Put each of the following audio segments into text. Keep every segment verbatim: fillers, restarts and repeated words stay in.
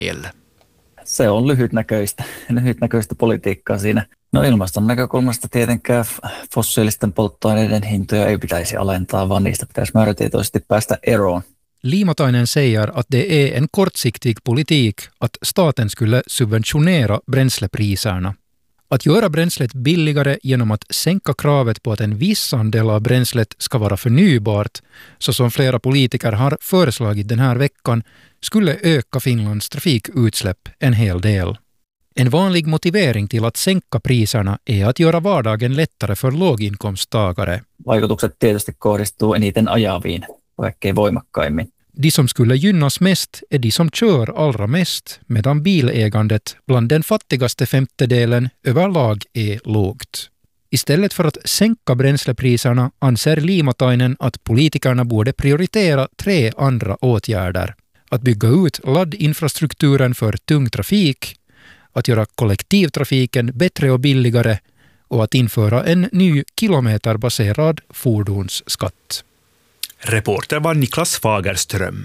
el. Se on lyhytnäköistä, lyhytnäköistä politiikkaa siinä. No ilmaston näkökulmasta tietenkään fossiilisten polttoaineiden hintoja ei pitäisi alentaa, vaan niistä pitäisi määrätietoisesti päästä eroon. Liimatainen säger att det är en kortsiktig politik att staten skulle subventionera bränslepriserna. Att göra bränslet billigare genom att sänka kravet på att en viss andel av bränslet ska vara förnybart, så som flera politiker har föreslagit den här veckan, skulle öka Finlands trafikutsläpp en hel del. En vanlig motivering till att sänka priserna är att göra vardagen lättare för låginkomsttagare. Vaikutukset tietysti kohdistuu eniten ajaviin, kaikkein voimakkaimmin. De som skulle gynnas mest är de som kör allra mest, medan bilägandet bland den fattigaste femtedelen överlag är lågt. Istället för att sänka bränslepriserna anser Liimatainen att politikerna borde prioritera tre andra åtgärder. Att bygga ut laddinfrastrukturen för tung trafik, att göra kollektivtrafiken bättre och billigare och att införa en ny kilometerbaserad fordonsskatt. Reporter var Niklas Fagerström.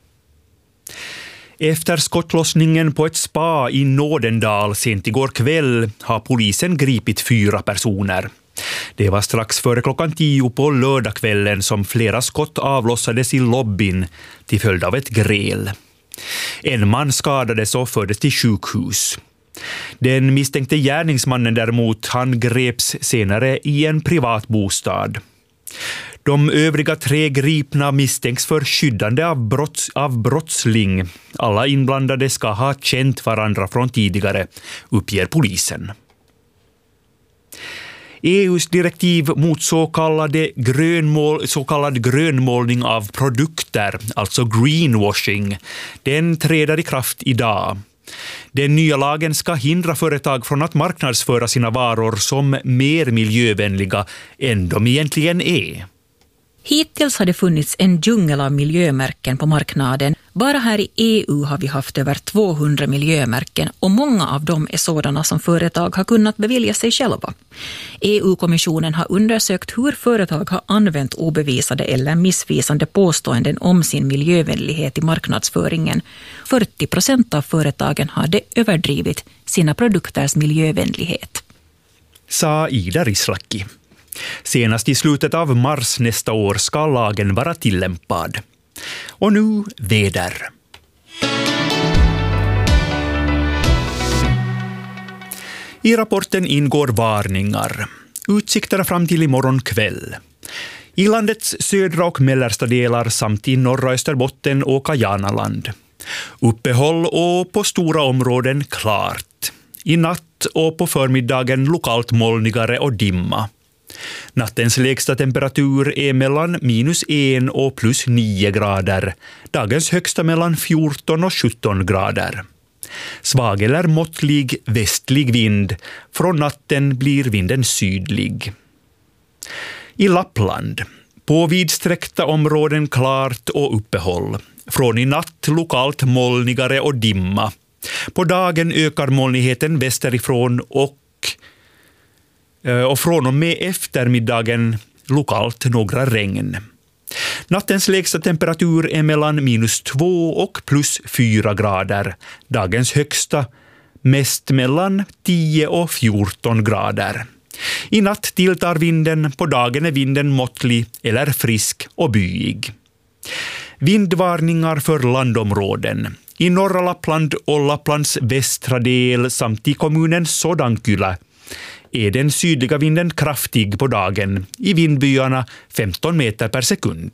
Efter skottlossningen på ett spa i Nådendal sent igår kväll har polisen gripit fyra personer. Det var strax före klockan tio på lördagskvällen som flera skott avlossades i lobbyn till följd av ett gräl. En man skadades och fördes till sjukhus. Den misstänkte gärningsmannen däremot, han greps senare i en privat bostad. De övriga tre gripna misstänks för skyddande av, brotts, av brottsling. Alla inblandade ska ha känt varandra från tidigare, uppger polisen. E U:s direktiv mot så, kallade grönmål, så kallad grönmålning av produkter, alltså greenwashing, den träder i kraft idag. Den nya lagen ska hindra företag från att marknadsföra sina varor som mer miljövänliga än de egentligen är. Hittills har det funnits en djungel av miljömärken på marknaden. Bara här i E U har vi haft över tvåhundra miljömärken och många av dem är sådana som företag har kunnat bevilja sig själva. E U-kommissionen har undersökt hur företag har använt obevisade eller missvisande påståenden om sin miljövänlighet i marknadsföringen. fyrtio procent av företagen hade överdrivit sina produkters miljövänlighet. Sa Ida Rislaki. Senast i slutet av mars nästa år ska lagen vara tillämpad. Och nu väder. I rapporten ingår varningar. Utsikterna fram till imorgon kväll. I landets södra och mellersta delar samt i norra Österbotten och Kajanaland. Uppehåll och på stora områden klart. I natt och på förmiddagen lokalt molnigare och dimma. Nattens lägsta temperatur är mellan minus en och plus nio grader. Dagens högsta mellan fjorton och sjutton grader. Svag eller måttlig västlig vind. Från natten blir vinden sydlig. I Lappland. På vidsträckta områden klart och uppehåll. Från i natt lokalt molnigare och dimma. På dagen ökar molnigheten västerifrån och och från och med eftermiddagen lokalt några regn. Nattens lägsta temperatur är mellan minus två och plus fyra grader. Dagens högsta mest mellan tio och fjorton grader. I natt tilltar vinden, på dagen är vinden måttlig eller frisk och byig. Vindvarningar för landområden. I norra Lappland och Lapplands västra del samt i kommunen Sodankylä är den sydliga vinden kraftig på dagen, i vindbyarna femton meter per sekund.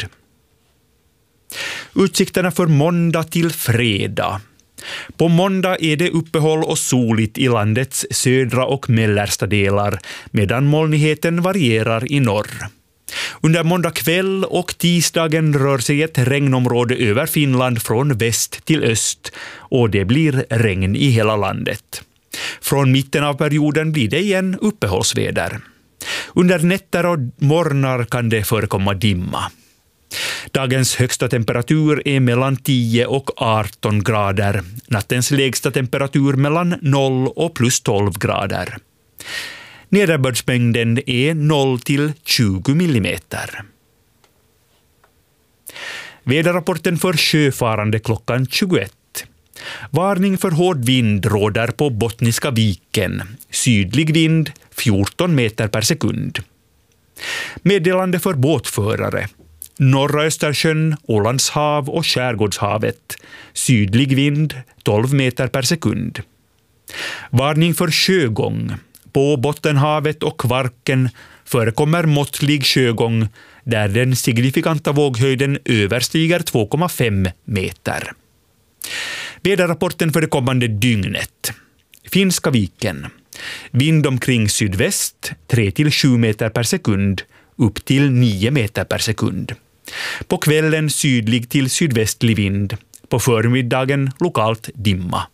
Utsikterna för måndag till fredag. På måndag är det uppehåll och soligt i landets södra och mellersta delar, medan molnigheten varierar i norr. Under måndag kväll och tisdagen rör sig ett regnområde över Finland från väst till öst, och det blir regn i hela landet. Från mitten av perioden blir det igen uppehållsväder. Under nätter och morgnar kan det förekomma dimma. Dagens högsta temperatur är mellan tio och arton grader. Nattens lägsta temperatur mellan noll och plus tolv grader. Nederbördsmängden är noll till tjugo millimeter. Väderrapporten för sjöfarande klockan tjugoett. Varning för hård vind råder på Bottniska viken. Sydlig vind fjorton meter per sekund. Meddelande för båtförare. Norra Östersjön, Ålands hav och Skärgårdshavet. Sydlig vind tolv meter per sekund. Varning för sjögång. På Bottenhavet och Kvarken förekommer måttlig sjögång där den signifikanta våghöjden överstiger två komma fem meter. Väderrapporten för det kommande dygnet. Finska viken. Vind omkring sydväst tre till sju meter per sekund upp till nio meter per sekund. På kvällen sydlig till sydvästlig vind. På förmiddagen lokalt dimma.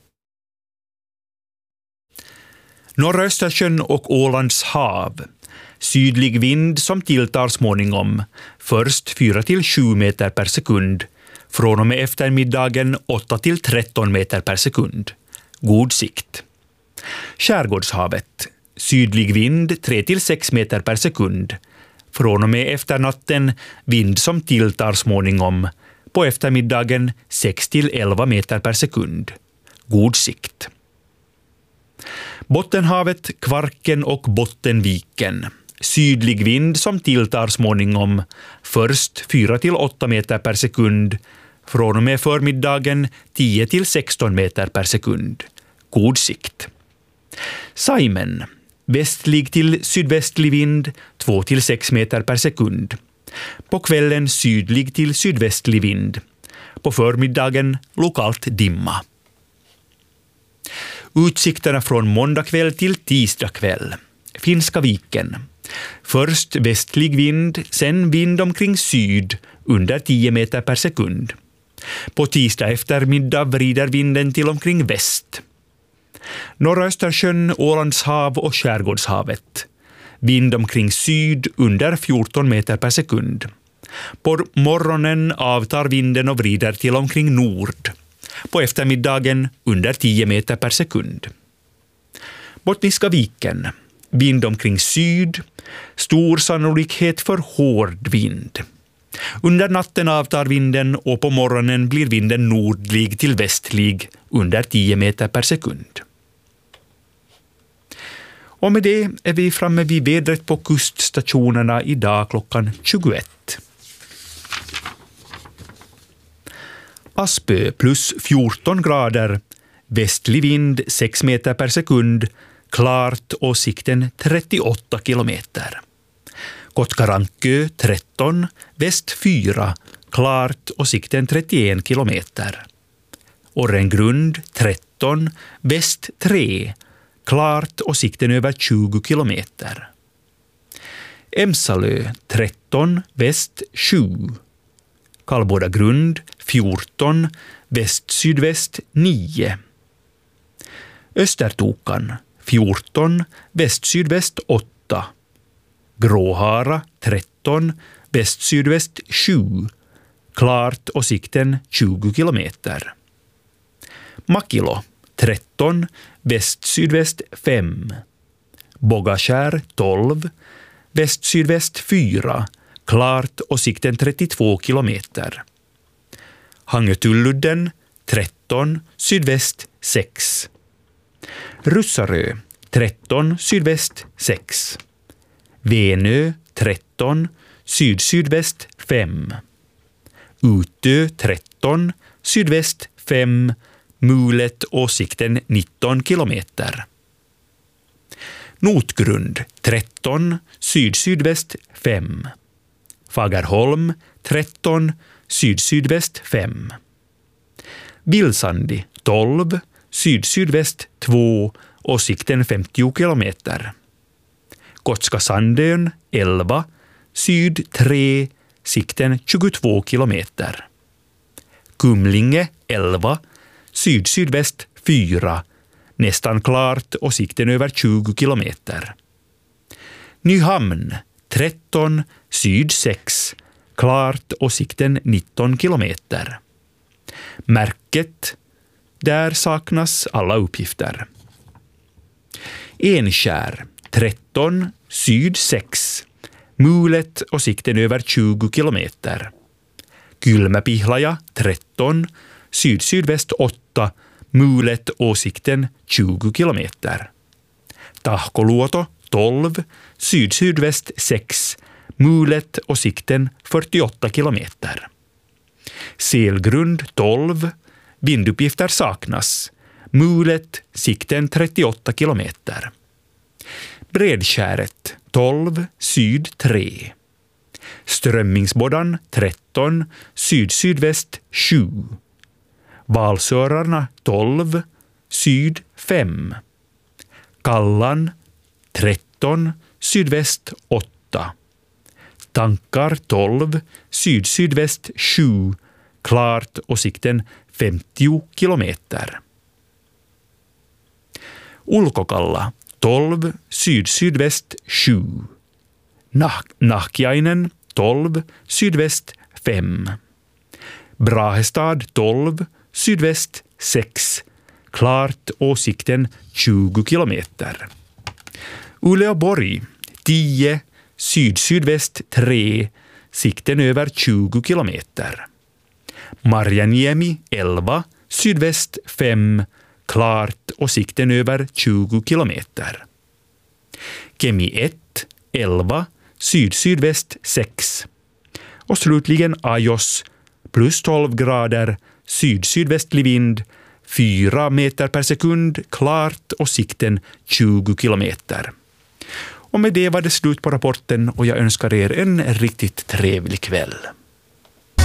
Norra Östersjön och Ålands hav. Sydlig vind som tilltar småningom. Först fyra till sju meter per sekund. Från och med eftermiddagen åtta till tretton meter per sekund. God sikt. Skärgårdshavet. Sydlig vind tre till sex meter per sekund. Från och med efternatten vind som tilltar småningom. På eftermiddagen sex till elva meter per sekund. God sikt. Bottenhavet, Kvarken och Bottenviken. Sydlig vind som tilltar småningom. Först fyra till åtta meter per sekund. Från och med förmiddagen tio till sexton meter per sekund. God sikt. Saimen. Västlig till sydvästlig vind två till sex meter per sekund. På kvällen sydlig till sydvästlig vind. På förmiddagen lokalt dimma. Utsikterna från måndag kväll till tisdag kväll. Finska viken. Först västlig vind, sen vind omkring syd under tio meter per sekund. På tisdag eftermiddag vrider vinden till omkring väst. Norra Östersjön, Ålands hav och Skärgårdshavet. Vind omkring syd under fjorton meter per sekund. På morgonen avtar vinden och vrider till omkring nord. På eftermiddagen under tio meter per sekund. Bottniska viken. Vind omkring syd. Stor sannolikhet för hård vind. Under natten avtar vinden och på morgonen blir vinden nordlig till västlig under tio meter per sekund. Och med det är vi framme vid vädret på kuststationerna idag klockan tjugoett. Aspö plus fjorton grader, västlig vind sex meter per sekund, klart och sikten trettioåtta kilometer. Kotkarankö tretton, väst fyra, klart och sikten trettioen kilometer. Orrengrund tretton, väst tre, klart och sikten över tjugo kilometer. Emsalö tretton, väst sju. Kallbodagrund fjorton, väst-sydväst nio. Östertokan fjorton, väst-sydväst åtta. Gråhara tretton, väst-sydväst sju. Klart och sikten tjugo kilometer. Makilo tretton, väst-sydväst fem. Bogaskär tolv, väst-sydväst fyra. Klart och sikten trettiotvå kilometer. Hangötulludden tretton, sydväst sex. Russarö tretton, sydväst sex. Venö tretton, syd-sydväst fem. Utö tretton, sydväst fem. Mulet och sikten nitton kilometer. Notgrund tretton, syd-sydväst fem. Fagerholm tretton, syd-sydväst fem. Vilsandi tolv, syd-sydväst två och sikten femtio kilometer. Gotska Sandön elva, syd tre, sikten tjugotvå kilometer. Kumlinge elva, syd-sydväst fyra, nästan klart och sikten över tjugo kilometer. Nyhamn tretton, syd sex, klart och sikten nitton kilometer. Märket, där saknas alla uppgifter. Enskär tretton, syd sex, mulet och sikten över tjugo kilometer. Kylmäpihlaja tretton, syd-sydväst åtta, mulet åsikten tjugo kilometer. Tahkoluoto tolv, syd-sydväst sex, mulet och sikten fyrtioåtta kilometer. Selgrund tolv, vinduppgifter saknas, mulet sikten trettioåtta kilometer. Bredskäret tolv, syd tre. Strömmingsboddan tretton, syd-sydväst sju. Valsörarna tolv, syd fem. Kallan tretton, sydväst åtta. Tankar tolv, syd-sydväst sju, klart och sikten femtio kilometer. Ulkokalla tolv, syd-sydväst sju. Nah- Nahkiainen tolv, sydväst fem. Brahestad tolv, sydväst sex, klart och sikten tjugo kilometer. Uleåborg tio, syd-sydväst tre, sikten över tjugo kilometer. Marjaniemi elva, sydväst fem, klart och sikten över tjugo kilometer. Kemi ett, elva, syd-sydväst sex. Och slutligen Ajos plus tolv grader, syd-sydvästlig vind, fyra meter per sekund, klart och sikten tjugo kilometer. Och med det var det slut på rapporten och jag önskar er en riktigt trevlig kväll.